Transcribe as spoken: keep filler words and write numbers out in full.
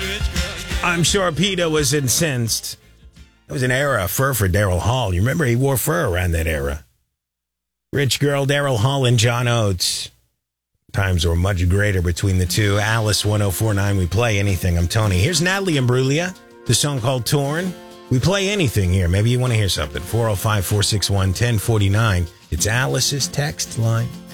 I'm sure Peter was incensed. It was an era of fur for Daryl Hall. You remember he wore fur around that era. Rich girl, Daryl Hall and John Oates. Times were much greater between the two. Alice one oh four point nine, we play anything. I'm Tony. Here's Natalie Imbruglia, the song called Torn. We play anything here. Maybe you want to hear something. four oh five, four six one, one oh four nine. It's Alice's text line.